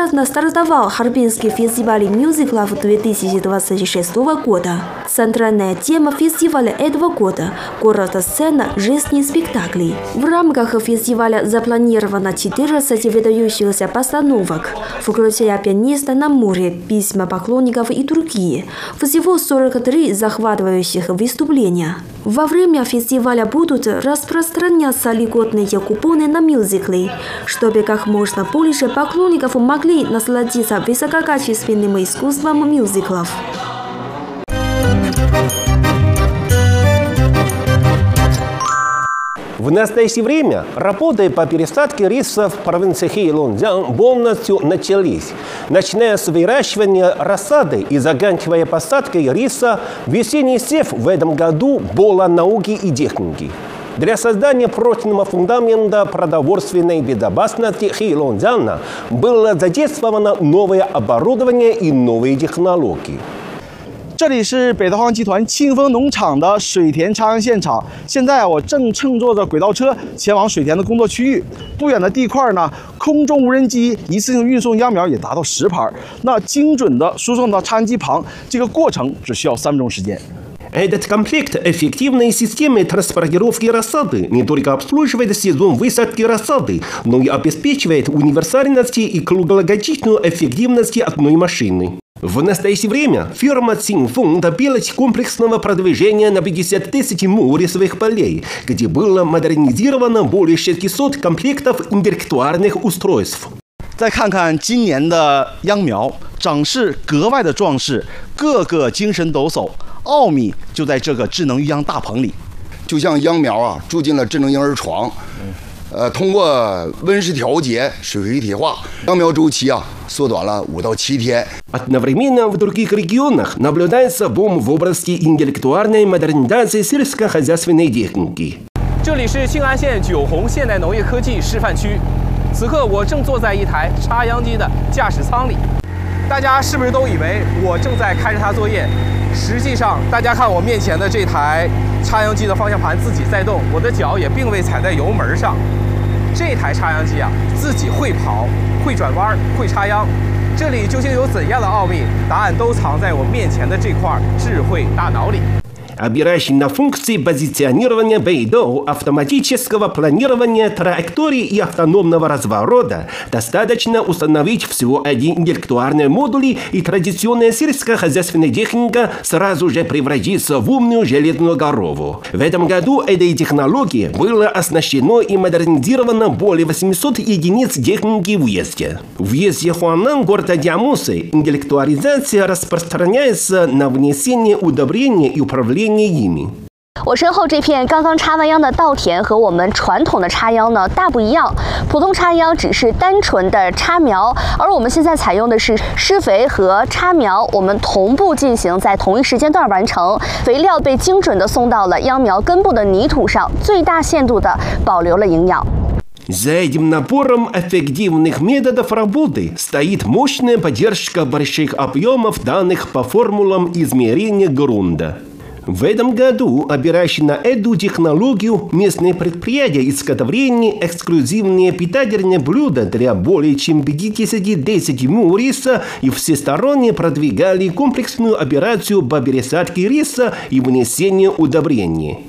Ежегодно стартовал Харбинский фестиваль мюзиклов 2026 года. Центральная тема фестиваля этого года – город-сцена жизни спектаклей. В рамках фестиваля запланировано 14 выдающихся постановок, включая «Пианиста на море», «Письма поклонников» и другие. Всего 43 захватывающих выступления. Во время фестиваля будут распространяться льготные купоны на мюзиклы, чтобы как можно больше поклонников могли насладиться высококачественным искусством мюзиклов. В настоящее время работы по пересадке риса в провинции Хэйлунцзян полностью начались, начиная с выращивания рассады и заканчивая посадкой риса. Весенний сев в этом году было науки и техники. Для создания прочного фундамента продовольственной безопасности Хэйлунцзяна было задействовано новое оборудование и новые технологии. 这里是北大荒集团庆丰农场的水田插秧现场。现在我正乘坐着轨道车前往水田的工作区域。不远的地块呢，空中无人机一次性运送秧苗也达到10盘。那精准的输送到插秧机旁，这个过程只需要3分钟时间。 Этот комплект эффективной системы транспортировки рассады не только обслуживает сезон высадки рассады, но и обеспечивает универсальность и круглогодичную эффективность одной машины. В настоящее время фирма Цинфун добилась комплексного продвижения на 50 тысяч му рисовых полей, где было модернизировано более 600 комплектов интеллектуальных устройств. 再看看今年的秧苗，长势格外的壮实，个个精神抖擞。奥秘就在这个智能育秧大棚里， 就像秧苗啊住进了智能婴儿床。 通过温室调节、水回体化，秧苗周期啊缩短了5到7天。 Одновременно в других регионах наблюдается бум в области интеллектуальной модернизации сельскохозяйственной техники. 这里是庆安县九红现代农业科技示范区，此刻我正坐在一台插秧机的驾驶舱里。大家是不是都以为我正在开着它作业？实际上，大家看我面前的这台插秧机的方向盘自己在动，我的脚也并未踩在油门上。 这台插秧机啊，自己会跑、会转弯、会插秧，这里究竟有怎样的奥秘？答案都藏在我面前的这块智慧大脑里。 Опираясь на функции позиционирования Бэйдоу, автоматического планирования траекторий и автономного разворота, достаточно установить всего один интеллектуальный модуль, и традиционная сельскохозяйственная техника сразу же превратится в умную железную корову. В этом году этой технологией было оснащено и модернизировано более 800 единиц техники в уезде. В уезде Хуанан города Дямусы интеллектуализация распространяется на внесение удобрения и управление ими. 我身后这片刚刚插完秧的稻田和我们传统的插秧呢大不一样。普通插秧只是单纯的插苗，而我们现在采用的是施肥和插苗，我们同步进行，在同一时间段完成。肥料被精准的送到了秧苗根部的泥土上，最大限度的保留了营养。 За этим набором эффективных методов работы стоит мощная поддержка больших объемов данных по формулам измерения грунта. В этом году, опираясь на эту технологию, местные предприятия изготовления эксклюзивные питательные блюда для более чем 50 тысяч му риса и всесторонне продвигали комплексную операцию по пересадке риса и внесению удобрений.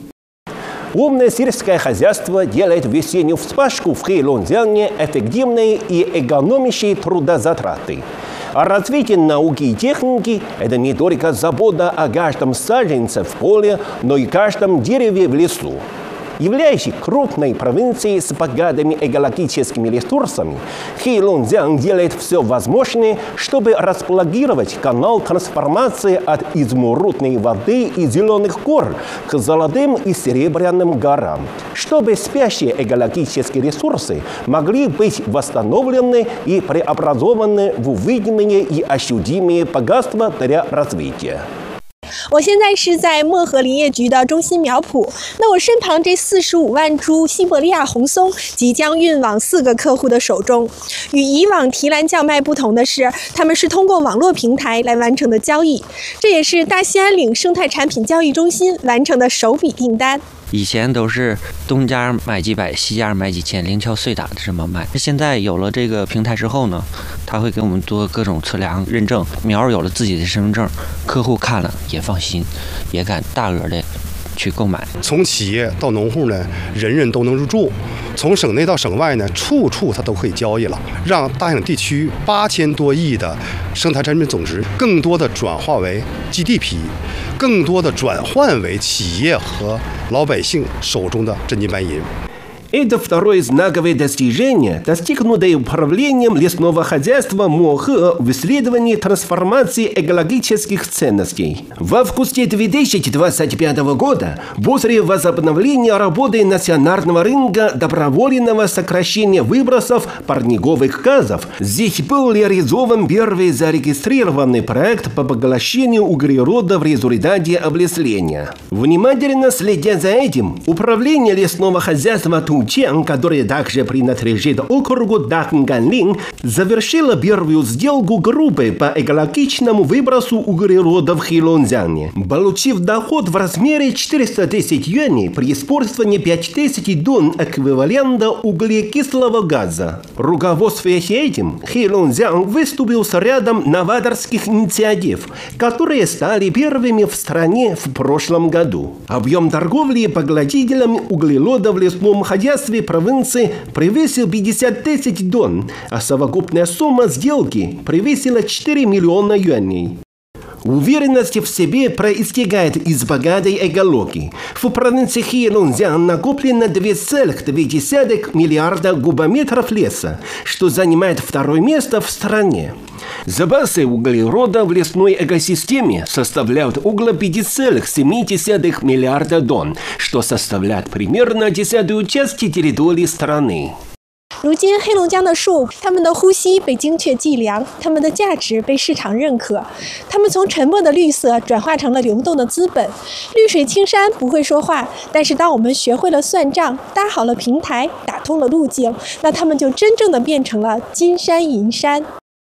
Умное сельское хозяйство делает весеннюю вспашку в Хэйлунцзяне эффективной и экономящей трудозатраты. А развитие науки и техники – это не только забота о каждом саженце в поле, но и каждом дереве в лесу. Являясь крупной провинцией с богатыми экологическими ресурсами, Хэйлунцзян делает все возможное, чтобы распланировать канал трансформации от изумрудной воды и зеленых гор к золотым и серебряным горам, чтобы спящие экологические ресурсы могли быть восстановлены и преобразованы в увиденные и ощутимые богатства для развития. 我现在是在漠河林业局的中心苗圃，那我身旁这45万株西伯利亚红松即将运往4个客户的手中。与以往提篮叫卖不同的是，他们是通过网络平台来完成的交易，这也是大兴安岭生态产品交易中心完成的首笔订单。 以前都是东家买几百，西家买几千，零敲碎打的这么卖。现在有了这个平台之后呢，他会给我们做各种测量认证，苗有了自己的身份证，客户看了也放心，也敢大额的去购买。 从企业到农户呢，人人都能入驻；从省内到省外呢，处处它都可以交易了，让大兴地区8000多亿的生产产品总值，更多的转化为 GDP， 更多的转换为企业和老百姓手中的真金白银。 Это второе знаковое достижение, достигнутое управлением лесного хозяйства МОХ в исследовании трансформации экологических ценностей. В августе 2025 года, после возобновления работы национального рынка добровольного сокращения выбросов парниковых газов, здесь был реализован первый зарегистрированный проект по поглощению углерода в результате облесления. Внимательно следя за этим, управление лесного хозяйства Тучан, которое также принадлежит округу Дахнганлин, завершила первую сделку группы по экологичному выбросу углерода в Хелонзяне, получив доход в размере 400 тысяч юаней при использовании 5000 тонн эквивалента углекислого газа. Руководствуясь этим, Хелонзян выступил с рядом новаторских инициатив, которые стали первыми в стране в прошлом году. Объем торговли поглотителями углерода в лесном хозяйстве провинции превысил 50 тысяч тонн, а совокупная сумма сделки превысила 4 миллиона юаней. Уверенность в себе проистекает из богатой экологии. В провинции Хелонзян накоплено 2,2 миллиарда кубометров леса, что занимает второе место в стране. Запасы углерода в лесной экосистеме составляют около 5,7 миллиарда тонн, что составляет примерно 10% часть территории страны. 如今，黑龙江的树，它们的呼吸被精确计量，它们的价值被市场认可，它们从沉默的绿色转化成了流动的资本。绿水青山不会说话，但是当我们学会了算账，搭好了平台，打通了路径，那它们就真正的变成了金山银山。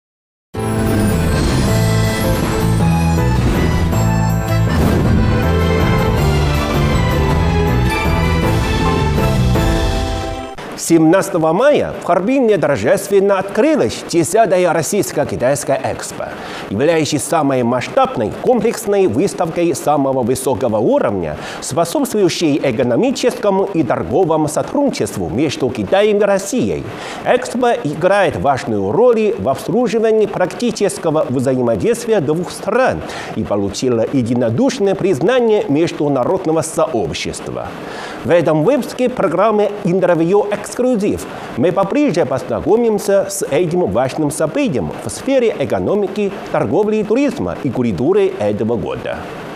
17 мая в Харбине торжественно открылась 10-я российско-китайская экспо, являющаяся самой масштабной комплексной выставкой самого высокого уровня, способствующей экономическому и торговому сотрудничеству между Китаем и Россией. Экспо играет важную роль в обслуживании практического взаимодействия двух стран и получила единодушное признание международного сообщества. В этом выпуске программы «Интервью Эксклюзив» мы поближе познакомимся с этим важным событием в сфере экономики, торговли, туризма и культуры этого года.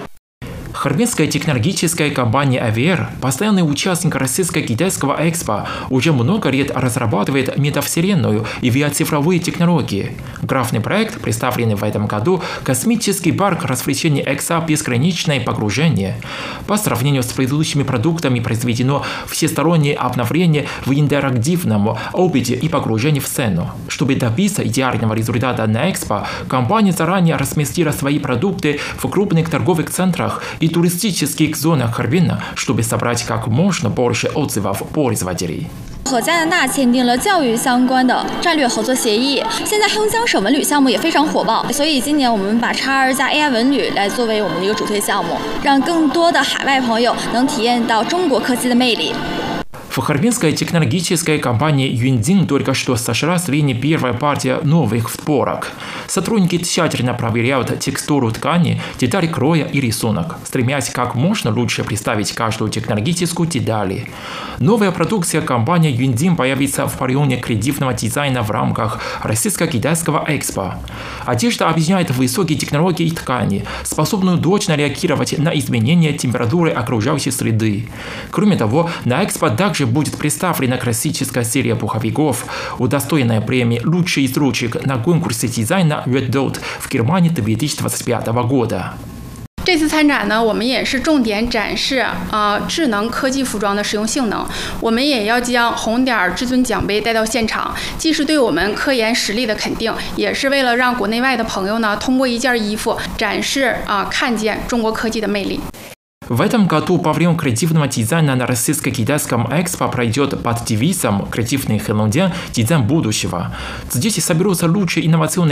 Харбинская технологическая компания «Авиэр», постоянный участник российско-китайского экспо, уже много лет разрабатывает метавселенную и биоцифровые технологии. Главный проект, представленный в этом году, космический парк развлечений «Экса Бесконечное погружение». По сравнению с предыдущими продуктами произведено всестороннее обновление в интерактивном опыте и погружении в сцену. Чтобы добиться идеального результата на экспо, компания заранее разместила свои продукты в крупных торговых центрах и туристических зонах Харбина, чтобы собрать как можно больше отзывов пользователей. 和加拿大签订了教育相关的战略合作协议，现在黑龙江省文旅项目也非常火爆，所以今年我们把X2加 AI 文旅来作为我们的一个主推项目，让更多的海外朋友能体验到中国科技的魅力。 В харбинской технологической компании «Юндин» только что сошла с линии первая партия новых сборок. Сотрудники тщательно проверяют текстуру ткани, детали кроя и рисунок, стремясь как можно лучше представить каждую технологическую деталь. Новая продукция компании «Юндин» появится в павильоне креативного дизайна в рамках российско-китайского экспо. Одежда объединяет высокие технологии и ткани, способную точно реагировать на изменения температуры окружающей среды. Кроме того, на экспо также будет представлена классическая серия пуховиков, удостоенная премии «Лучший из ручек» на конкурсе дизайна Red Dot в Германии 2025 года. 这次参展呢，我们也是重点展示智能科技服装的实用性能。我们也要将红点至尊奖杯带到现场，既是对我们科研实力的肯定，也是为了让国内外的朋友呢，通过一件衣服展示看见中国科技的魅力。 В этом году павильон креативного дизайна на Российско-Китайском экспо пройдет под девизом «Креативный Хэлонgjin. Дизайн будущего». Здесь соберутся лучшие инновационные